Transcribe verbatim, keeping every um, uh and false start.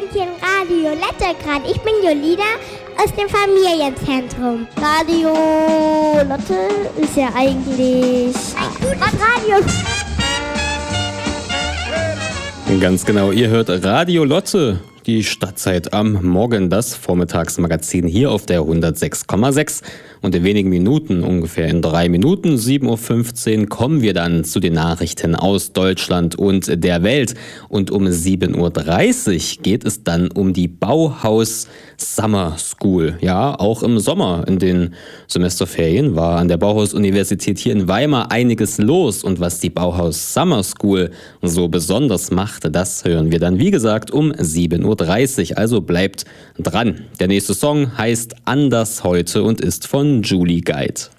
Hörspielchen Radio Lettergrad. Ich bin Jolina aus dem Familienzentrum. Radio Lotte ist ja eigentlich ein gutes Radio. Ganz genau, ihr hört Radio Lotte, die Stadtzeit am Morgen, das Vormittagsmagazin hier auf der hundertsechs Komma sechs. Und in wenigen Minuten, ungefähr in drei Minuten, sieben Uhr fünfzehn, kommen wir dann zu den Nachrichten aus Deutschland und der Welt. Und um sieben Uhr dreißig geht es dann um die Bauhaus Summer School. Ja, auch im Sommer in den Semesterferien war an der Bauhaus-Universität hier in Weimar einiges los. Und was die Bauhaus Summer School so besonders machte, das hören wir dann, wie gesagt, um sieben Uhr dreißig. Also bleibt dran. Der nächste Song heißt Anders heute und ist von Julie Guide.